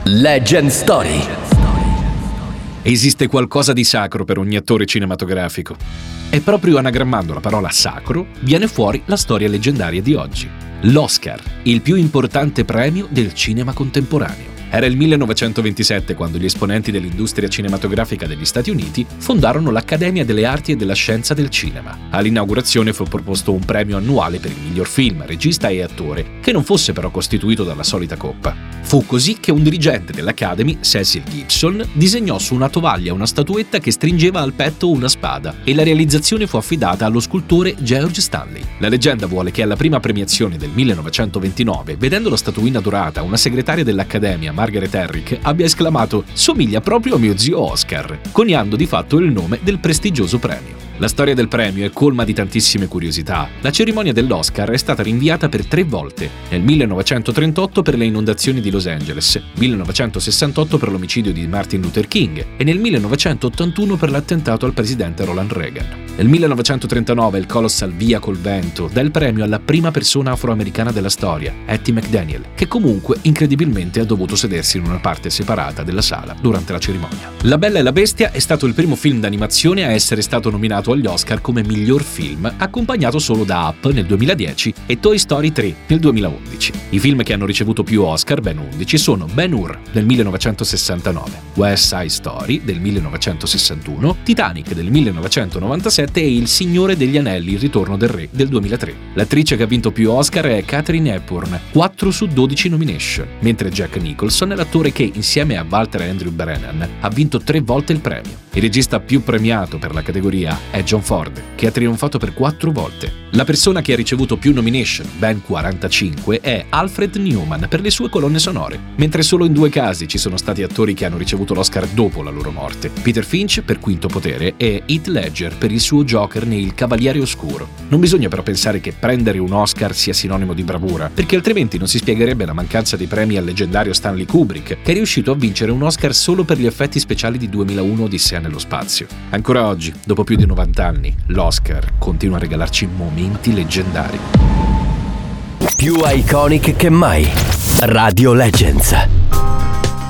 Legend Story. Esiste qualcosa di sacro per ogni attore cinematografico. E proprio anagrammando la parola sacro viene fuori la storia leggendaria di oggi. L'Oscar, il più importante premio del cinema contemporaneo. Era il 1927 quando gli esponenti dell'industria cinematografica degli Stati Uniti fondarono l'Accademia delle Arti e della Scienza del Cinema. All'inaugurazione fu proposto un premio annuale per il miglior film, regista e attore, che non fosse però costituito dalla solita coppa. Fu così che un dirigente dell'Academy, Cecil Gibson, disegnò su una tovaglia una statuetta che stringeva al petto una spada e la realizzazione fu affidata allo scultore George Stanley. La leggenda vuole che alla prima premiazione del 1929, vedendo la statuina dorata, una segretaria dell'Accademia, Margaret Herrick, abbia esclamato «Somiglia proprio a mio zio Oscar», coniando di fatto il nome del prestigioso premio. La storia del premio è colma di tantissime curiosità. La cerimonia dell'Oscar è stata rinviata per 3 volte: nel 1938 per le inondazioni di Los Angeles, 1968 per l'omicidio di Martin Luther King e nel 1981 per l'attentato al presidente Ronald Reagan. Nel 1939 il Colossal Via col Vento dà il premio alla prima persona afroamericana della storia, Hattie McDaniel, che comunque incredibilmente ha dovuto sedersi in una parte separata della sala durante la cerimonia. La Bella e la Bestia è stato il primo film d'animazione a essere stato nominato agli Oscar come miglior film, accompagnato solo da Up nel 2010 e Toy Story 3 nel 2011. I film che hanno ricevuto più Oscar, ben 11, sono Ben-Hur del 1969, West Side Story del 1961, Titanic del 1997 e Il Signore degli Anelli, Il Ritorno del Re del 2003. L'attrice che ha vinto più Oscar è Katharine Hepburn, 4 su 12 nomination, mentre Jack Nicholson è l'attore che, insieme a Walter Andrew Brennan, ha vinto 3 volte il premio. Il regista più premiato per la categoria è John Ford, che ha trionfato per 4 volte. La persona che ha ricevuto più nomination, ben 45, è Alfred Newman per le sue colonne sonore, mentre solo in 2 casi ci sono stati attori che hanno ricevuto l'Oscar dopo la loro morte: Peter Finch per Quinto Potere e Heath Ledger per il suo Joker nei Il Cavaliere Oscuro. Non bisogna però pensare che prendere un Oscar sia sinonimo di bravura, perché altrimenti non si spiegherebbe la mancanza dei premi al leggendario Stanley Kubrick, che è riuscito a vincere un Oscar solo per gli effetti speciali di 2001 Odissea nello spazio. Ancora oggi, dopo più di 90 anni, l'Oscar continua a regalarci momenti leggendari. Più iconic che mai. Radio Legends.